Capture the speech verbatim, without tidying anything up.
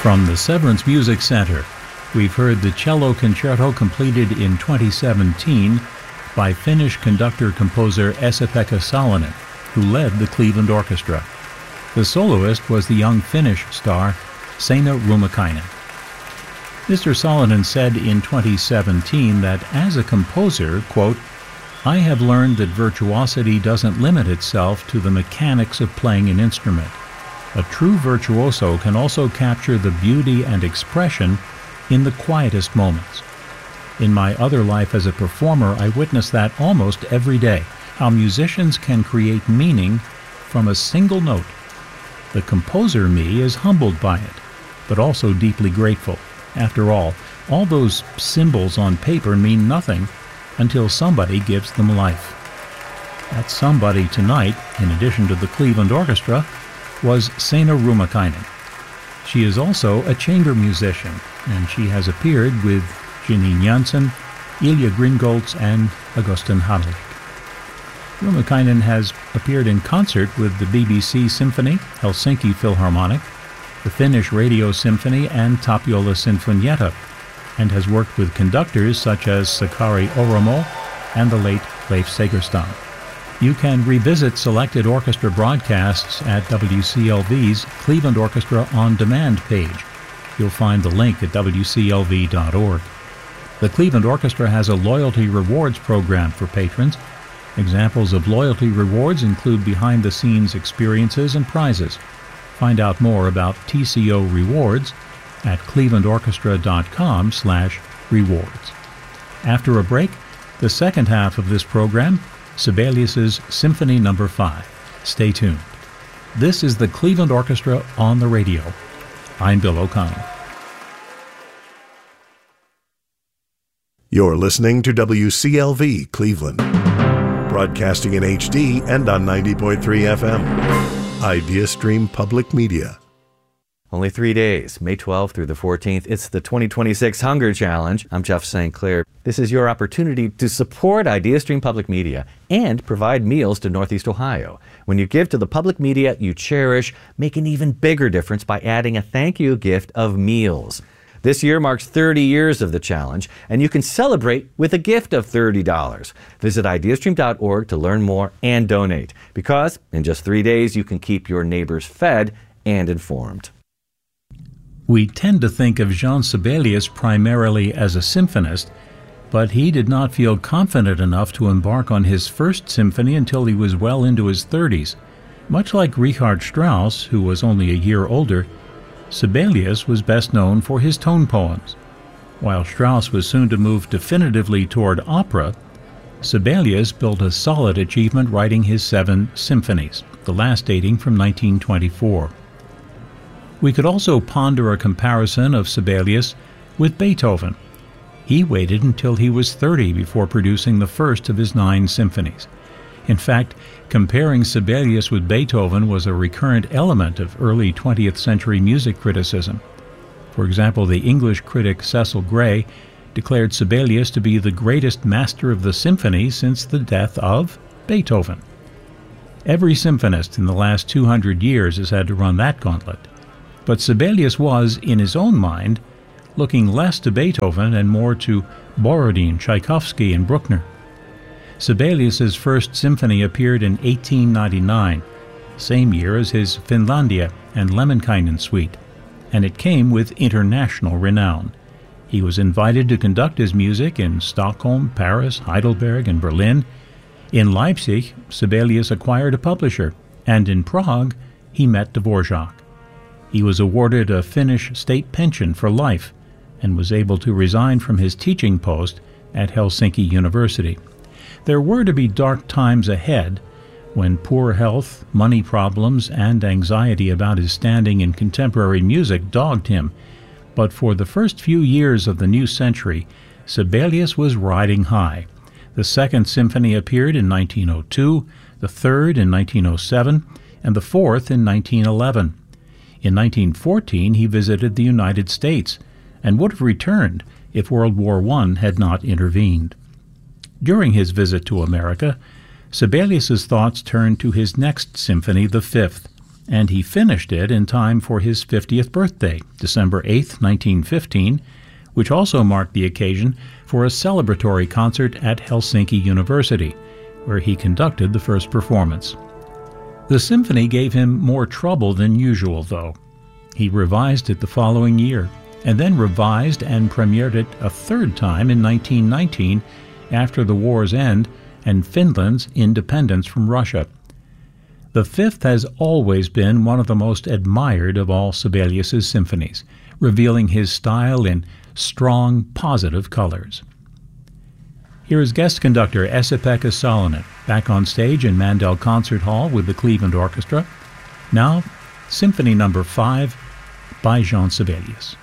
From the Severance Music Center, we've heard the cello concerto completed in twenty seventeen by Finnish conductor-composer Esa-Pekka Salonen, who led the Cleveland Orchestra. The soloist was the young Finnish star Seina Rumakainen. Mister Salonen said in twenty seventeen that as a composer, quote, "I have learned that virtuosity doesn't limit itself to the mechanics of playing an instrument. A true virtuoso can also capture the beauty and expression in the quietest moments. In my other life as a performer, I witness that almost every day, how musicians can create meaning from a single note. The composer me is humbled by it, but also deeply grateful. After all, all those symbols on paper mean nothing until somebody gives them life." That somebody tonight, in addition to the Cleveland Orchestra, was Seina Rumakainen. She is also a chamber musician, and she has appeared with Janine Jansen, Ilya Gringolds, and Augustin Hadalik. Rumakainen has appeared in concert with the B B C Symphony, Helsinki Philharmonic, the Finnish Radio Symphony, and Tapiola Sinfonietta, and has worked with conductors such as Sakari Oromo and the late Leif Segerstam. You can revisit selected orchestra broadcasts at W C L V's Cleveland Orchestra On Demand page. You'll find the link at W C L V dot org. The Cleveland Orchestra has a loyalty rewards program for patrons. Examples of loyalty rewards include behind-the-scenes experiences and prizes. Find out more about T C O rewards at clevelandorchestra.com slash rewards. After a break, the second half of this program, Sibelius's Symphony Number five. Stay tuned. This is the Cleveland Orchestra on the radio. I'm Bill O'Connell. You're listening to W C L V Cleveland, broadcasting in H D and on ninety point three F M. IdeaStream Public Media. Only three days, May twelfth through the fourteenth. It's the twenty twenty-six Hunger Challenge. I'm Jeff Saint Clair. This is your opportunity to support IdeaStream Public Media and provide meals to Northeast Ohio. When you give to the public media you cherish, make an even bigger difference by adding a thank you gift of meals. This year marks thirty years of the challenge, and you can celebrate with a gift of thirty dollars. Visit ideastream dot org to learn more and donate, because in just three days you can keep your neighbors fed and informed. We tend to think of Jean Sibelius primarily as a symphonist, but he did not feel confident enough to embark on his first symphony until he was well into his thirties. Much like Richard Strauss, who was only a year older, Sibelius was best known for his tone poems. While Strauss was soon to move definitively toward opera, Sibelius built a solid achievement writing his seven symphonies, the last dating from nineteen twenty-four. We could also ponder a comparison of Sibelius with Beethoven. He waited until he was thirty before producing the first of his nine symphonies. In fact, comparing Sibelius with Beethoven was a recurrent element of early twentieth century music criticism. For example, the English critic Cecil Gray declared Sibelius to be the greatest master of the symphony since the death of Beethoven. Every symphonist in the last two hundred years has had to run that gauntlet. But Sibelius was, in his own mind, looking less to Beethoven and more to Borodin, Tchaikovsky, and Bruckner. Sibelius's first symphony appeared in eighteen ninety-nine, same year as his Finlandia and Lemminkainen suite, and it came with international renown. He was invited to conduct his music in Stockholm, Paris, Heidelberg, and Berlin. In Leipzig, Sibelius acquired a publisher, and in Prague, he met Dvorak. He was awarded a Finnish state pension for life and was able to resign from his teaching post at Helsinki University. There were to be dark times ahead when poor health, money problems, and anxiety about his standing in contemporary music dogged him. But for the first few years of the new century, Sibelius was riding high. The Second Symphony appeared in nineteen oh two, the Third in nineteen oh seven, and the Fourth in nineteen eleven. In nineteen fourteen, he visited the United States and would have returned if World War One had not intervened. During his visit to America, Sibelius's thoughts turned to his next symphony, the Fifth. and he finished it in time for his fiftieth birthday, December eighth, nineteen fifteen, which also marked the occasion for a celebratory concert at Helsinki University, where he conducted the first performance. The symphony gave him more trouble than usual, though. He revised it the following year, and then revised and premiered it a third time in nineteen nineteen after the war's end and Finland's independence from Russia. The Fifth has always been one of the most admired of all Sibelius's symphonies, revealing his style in strong, positive colors. Here is guest conductor Esa-Pekka Salonen, back on stage in Mandel Concert Hall with the Cleveland Orchestra. Now, Symphony Number five by Jean Sibelius.